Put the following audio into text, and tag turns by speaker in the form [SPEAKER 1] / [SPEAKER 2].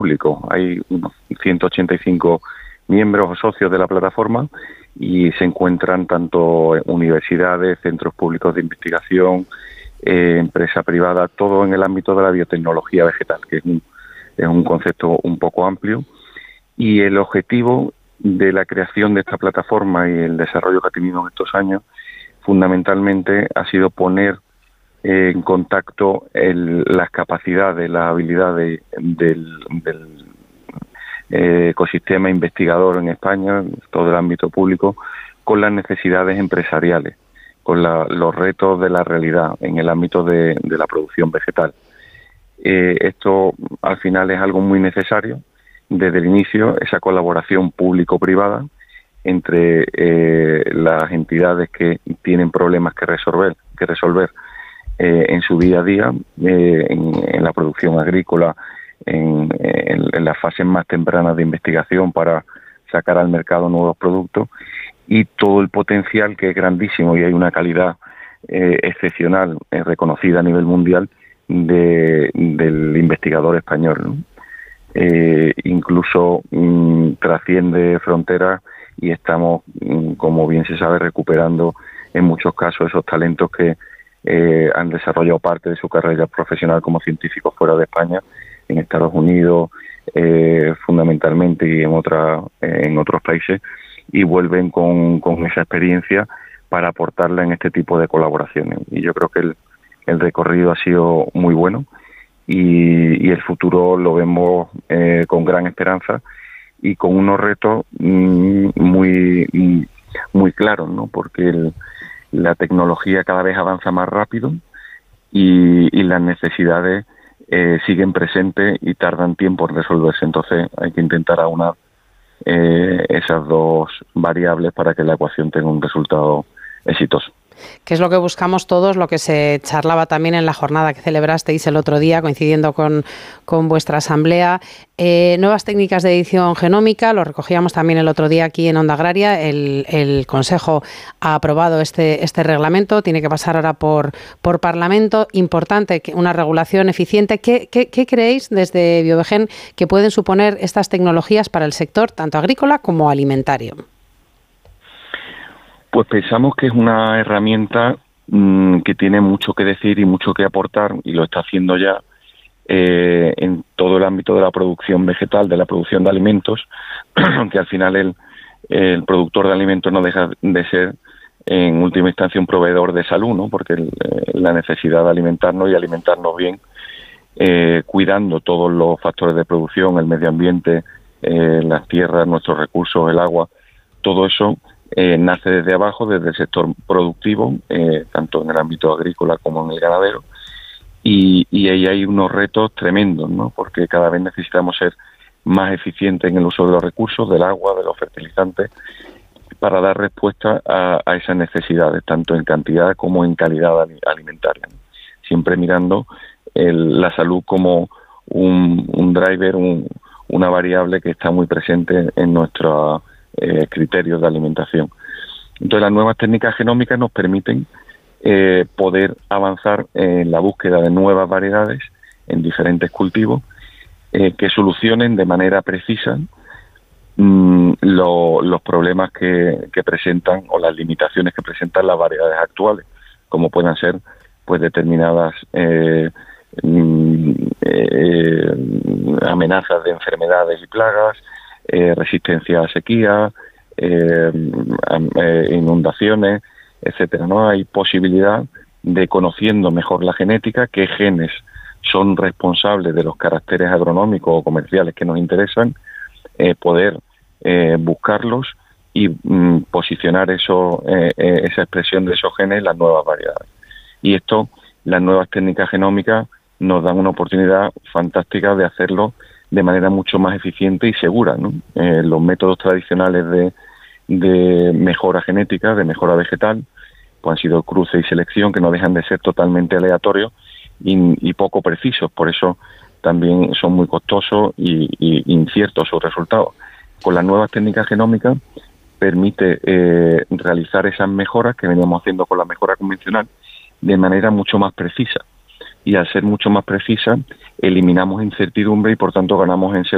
[SPEAKER 1] público. Hay unos 185 miembros o socios de la plataforma y se encuentran tanto universidades, centros públicos de investigación, empresa privada, todo en el ámbito de la biotecnología vegetal, que es un concepto un poco amplio. Y el objetivo de la creación de esta plataforma y el desarrollo que ha tenido en estos años, fundamentalmente ha sido poner en contacto las capacidades, las habilidades del ecosistema investigador en España, todo el ámbito público, con las necesidades empresariales, con los retos de la realidad en el ámbito de la producción vegetal. Esto al final es algo muy necesario desde el inicio, esa colaboración público-privada entre las entidades que tienen problemas que resolver en su día a día, en la producción agrícola, en las fases más tempranas de investigación para sacar al mercado nuevos productos, y todo el potencial, que es grandísimo y hay una calidad excepcional, reconocida a nivel mundial, del investigador español, ¿no? Incluso trasciende fronteras y estamos, como bien se sabe, recuperando en muchos casos esos talentos que han desarrollado parte de su carrera profesional como científicos fuera de España, en Estados Unidos fundamentalmente, y en otros países, y vuelven con esa experiencia para aportarla en este tipo de colaboraciones. Y yo creo que el recorrido ha sido muy bueno y el futuro lo vemos con gran esperanza y con unos retos muy claros, ¿no? Porque la tecnología cada vez avanza más rápido y las necesidades siguen presentes y tardan tiempo en resolverse. Entonces hay que intentar aunar esas dos variables para que la ecuación tenga un resultado exitoso.
[SPEAKER 2] Que es lo que buscamos todos, lo que se charlaba también en la jornada que celebrasteis el otro día, coincidiendo con vuestra asamblea. Nuevas técnicas de edición genómica, lo recogíamos también el otro día aquí en Onda Agraria. El Consejo ha aprobado este reglamento, tiene que pasar ahora por Parlamento. Importante, una regulación eficiente. ¿Qué creéis desde Biovegen que pueden suponer estas tecnologías para el sector, tanto agrícola como alimentario?
[SPEAKER 1] Pues pensamos que es una herramienta que tiene mucho que decir y mucho que aportar, y lo está haciendo ya en todo el ámbito de la producción vegetal, de la producción de alimentos, que al final el productor de alimentos no deja de ser, en última instancia, un proveedor de salud, ¿no? Porque la necesidad de alimentarnos y alimentarnos bien, cuidando todos los factores de producción, el medio ambiente, las tierras, nuestros recursos, el agua, todo eso nace desde abajo, desde el sector productivo, tanto en el ámbito agrícola como en el ganadero, y ahí hay unos retos tremendos, ¿no? Porque cada vez necesitamos ser más eficientes en el uso de los recursos, del agua, de los fertilizantes, para dar respuesta a esas necesidades, tanto en cantidad como en calidad alimentaria, ¿no? Siempre mirando la salud como un driver, una variable que está muy presente en nuestros criterios de alimentación. Entonces, las nuevas técnicas genómicas nos permiten poder avanzar en la búsqueda de nuevas variedades en diferentes cultivos que solucionen de manera precisa los problemas que presentan, o las limitaciones que presentan las variedades actuales, como puedan ser pues determinadas amenazas de enfermedades y plagas, resistencia a sequía, inundaciones, etcétera, ¿no? Hay posibilidad de, conociendo mejor la genética, qué genes son responsables de los caracteres agronómicos o comerciales que nos interesan, poder buscarlos y posicionar esa expresión de esos genes en las nuevas variedades. Y esto, las nuevas técnicas genómicas nos dan una oportunidad fantástica de hacerlo de manera mucho más eficiente y segura, ¿no? Los métodos tradicionales de mejora genética, de mejora vegetal, pues han sido cruce y selección, que no dejan de ser totalmente aleatorios y poco precisos. Por eso también son muy costosos y inciertos sus resultados. Con las nuevas técnicas genómicas permite realizar esas mejoras que veníamos haciendo con la mejora convencional de manera mucho más precisa. Y al ser mucho más precisa, eliminamos incertidumbre y por tanto ganamos en seguridad.